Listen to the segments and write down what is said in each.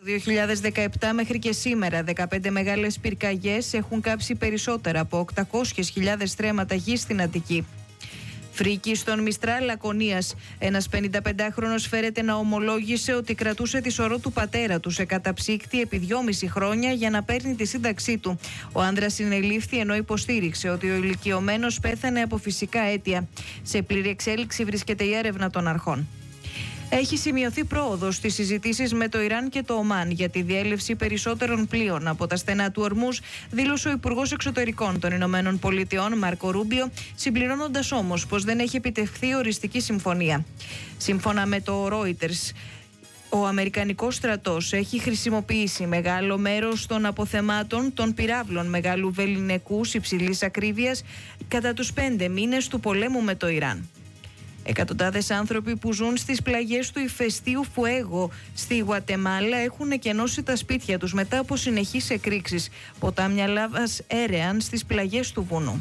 2017 μέχρι και σήμερα 15 μεγάλες πυρκαγιές έχουν κάψει περισσότερα από 800.000 στρέμματα γης στην Αττική. Φρίκη στον Μιστράλ Λακωνίας. Ένας 55χρονος φέρεται να ομολόγησε ότι κρατούσε τη σωρό του πατέρα του σε καταψύκτη επί 2,5 χρόνια για να παίρνει τη σύνταξή του. Ο άνδρας συνελήφθη ενώ υποστήριξε ότι ο ηλικιωμένος πέθανε από φυσικά αίτια. Σε πλήρη εξέλιξη βρίσκεται η έρευνα των αρχών. Έχει σημειωθεί πρόοδος στις συζητήσεις με το Ιράν και το Ομάν για τη διέλευση περισσότερων πλοίων από τα στενά του Ορμούζ, δήλωσε ο Υπουργός Εξωτερικών των Ηνωμένων Πολιτειών, Μάρκο Ρούμπιο, συμπληρώνοντας όμως πως δεν έχει επιτευχθεί οριστική συμφωνία. Σύμφωνα με το Reuters, ο Αμερικανικός στρατός έχει χρησιμοποιήσει μεγάλο μέρος των αποθεμάτων των πυράβλων μεγάλου βεληνικούς υψηλής ακρίβειας κατά τους 5 μήνες του πολέμου με το Ιράν. Εκατοντάδες άνθρωποι που ζουν στις πλαγιές του ηφαιστείου Φουέγο στη Γουατεμάλα έχουν εκενώσει τα σπίτια τους μετά από συνεχείς εκρήξεις. Ποτάμια λάβας έρεαν στις πλαγιές του βουνού.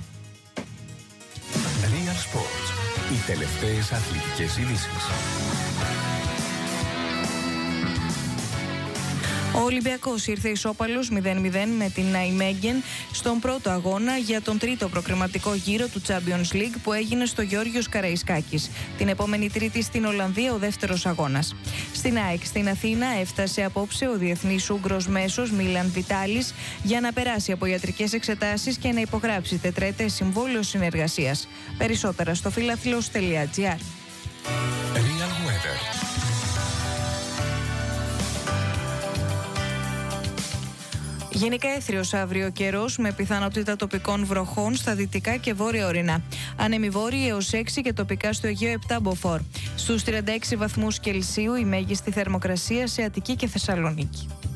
Real Sports. Οι τελευταίες αθλητικές ειδήσεις. Ο Ολυμπιακός ήρθε ισόπαλος 0-0 με την Ναϊμέγγεν στον πρώτο αγώνα για τον τρίτο προκριματικό γύρο του Champions League που έγινε στο Γιώργιος Καραϊσκάκης. Την επόμενη Τρίτη στην Ολλανδία ο δεύτερος αγώνας. Στην ΑΕΚ στην Αθήνα έφτασε απόψε ο διεθνής Ούγγρος μέσος Μίλαν Βιτάλης για να περάσει από ιατρικές εξετάσεις και να υπογράψει τετραετές συμβόλαιο συνεργασίας. Περισσότερα στο φιλαθλός.gr. Γενικά έθριος αύριο καιρός με πιθανότητα τοπικών βροχών στα δυτικά και βόρεια ορεινά. Άνεμοι βόρειοι έως 6 και τοπικά στο Αιγαίο 7 μποφόρ. Στους 36 βαθμούς Κελσίου η μέγιστη θερμοκρασία σε Αττική και Θεσσαλονίκη.